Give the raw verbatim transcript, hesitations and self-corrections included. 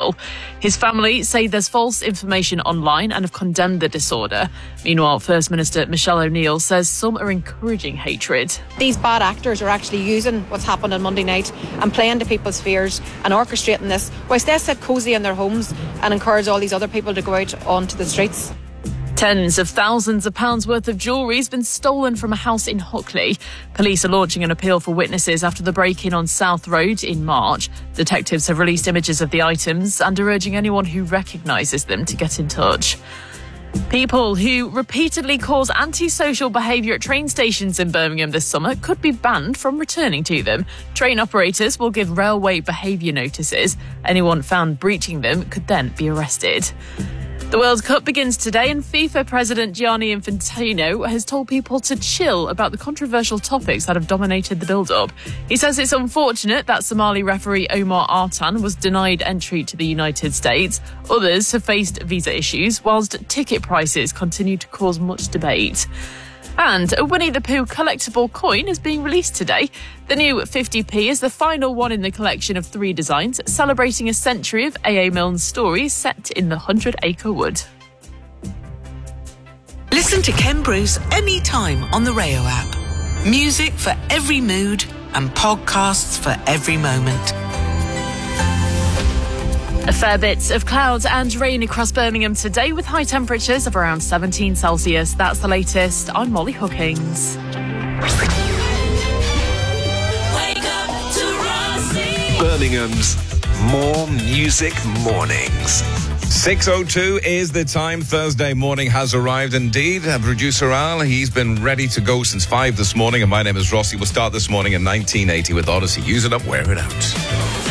Newcastle. His family say there's false information online and have condemned the disorder. Meanwhile, First Minister Michelle O'Neill says some are encouraging hatred. These bad actors are actually using what's happened on Monday night and playing to people's fears and orchestrating this, whilst they sit cosy in their homes and encourage all these other people to go out onto the streets. Tens of thousands of pounds worth of jewellery has been stolen from a house in Hockley. Police are launching an appeal for witnesses after the break-in on South Road in March. Detectives have released images of the items and are urging anyone who recognises them to get in touch. People who repeatedly cause antisocial behaviour at train stations in Birmingham this summer could be banned from returning to them. Train operators will give railway behaviour notices. Anyone found breaching them could then be arrested. The World Cup begins today and FIFA President Gianni Infantino has told people to chill about the controversial topics that have dominated the build-up. He says it's unfortunate that Somali referee Omar Artan was denied entry to the United States. Others have faced visa issues, whilst ticket prices continue to cause much debate. And a Winnie the Pooh collectible coin is being released today. The new fifty p is the final one in the collection of three designs, celebrating a century of A A Milne's stories set in the Hundred Acre Wood. Listen to Ken Bruce anytime on the Rayo app. Music for every mood and podcasts for every moment. A fair bit of clouds and rain across Birmingham today with high temperatures of around seventeen Celsius. That's the latest. I'm Molly Hookings. Wake up to Rossi. Birmingham's More Music Mornings. six oh two is the time. Thursday morning has arrived indeed. Uh, Producer Al, he's been ready to go since five this morning. And my name is Rossi. We'll start this morning in nineteen eighty with Odyssey. Use it up, wear it out.